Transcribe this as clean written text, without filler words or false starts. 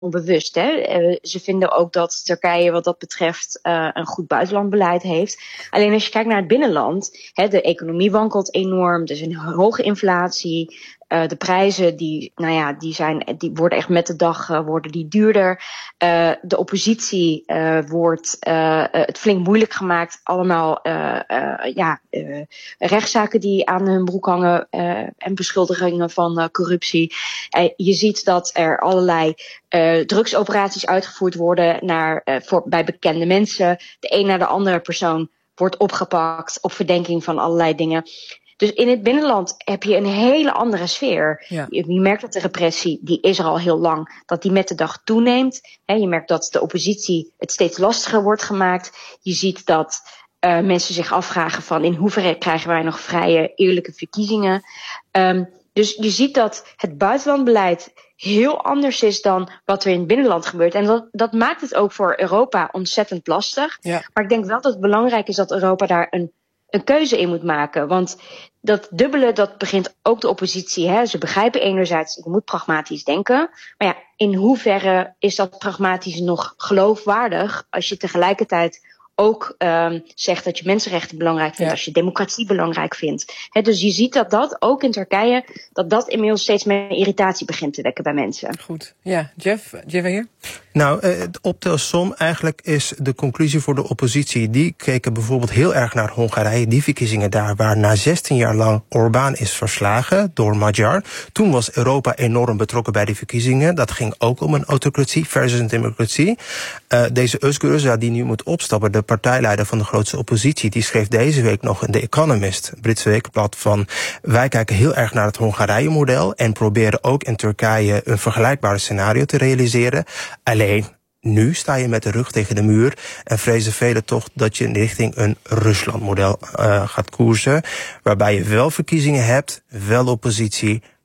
onbewust. Ze vinden ook dat Turkije wat dat betreft een goed buitenlandbeleid heeft. Alleen als je kijkt naar het binnenland, de economie wankelt enorm, er is een hoge inflatie. De prijzen die worden echt met de dag worden die duurder. De oppositie wordt het flink moeilijk gemaakt. Allemaal rechtszaken die aan hun broek hangen en beschuldigingen van corruptie. Je ziet dat er allerlei drugsoperaties uitgevoerd worden bij bekende mensen. De een naar de andere persoon wordt opgepakt op verdenking van allerlei dingen. Dus in het binnenland heb je een hele andere sfeer. Ja. Je merkt dat de repressie, die is er al heel lang, dat die met de dag toeneemt. Je merkt dat de oppositie het steeds lastiger wordt gemaakt. Je ziet dat mensen zich afvragen van in hoeverre krijgen wij nog vrije, eerlijke verkiezingen. Dus je ziet dat het buitenlandbeleid heel anders is dan wat er in het binnenland gebeurt. En dat maakt het ook voor Europa ontzettend lastig. Ja. Maar ik denk wel dat het belangrijk is dat Europa daar een keuze in moet maken. Want dat dubbele, dat begint ook de oppositie. Ze begrijpen enerzijds, je moet pragmatisch denken. Maar ja, in hoeverre is dat pragmatisch nog geloofwaardig als je tegelijkertijd ook zegt dat je mensenrechten belangrijk vindt, als je democratie belangrijk vindt. Dus je ziet dat ook in Turkije, dat inmiddels steeds meer irritatie begint te wekken bij mensen. Goed. Ja, Jeff hier? Nou, op de som eigenlijk is de conclusie voor de oppositie. Die keken bijvoorbeeld heel erg naar Hongarije. Die verkiezingen daar waar na 16 jaar lang Orbán is verslagen door Magyar. Toen was Europa enorm betrokken bij die verkiezingen. Dat ging ook om een autocratie versus een democratie. Deze Özgür Özel die nu moet opstappen, de partijleider van de grootste oppositie, die schreef deze week nog in The Economist, een Britse weekblad, van wij kijken heel erg naar het Hongarije-model en proberen ook in Turkije een vergelijkbaar scenario te realiseren. Alleen, nu sta je met de rug tegen de muur en vrezen velen toch dat je richting een Rusland-model gaat koersen, waarbij je wel verkiezingen hebt, wel oppositie,